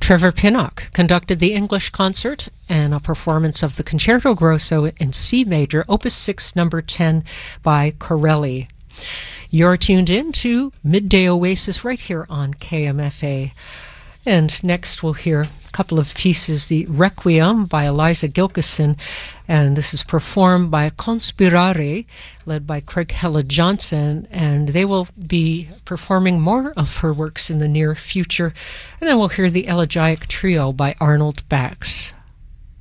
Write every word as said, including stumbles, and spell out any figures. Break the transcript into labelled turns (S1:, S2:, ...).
S1: Trevor Pinnock conducted the English concert and a performance of the Concerto Grosso in C major, Opus six, number ten by Corelli. You're tuned in to Midday Oasis right here on K M F A. And next we'll hear a couple of pieces, the Requiem by Eliza Gilkyson, and this is performed by Conspirare, led by Craig Hella Johnson, and they will be performing more of her works in the near future. And then we'll hear the Elegiac Trio by Arnold Bax.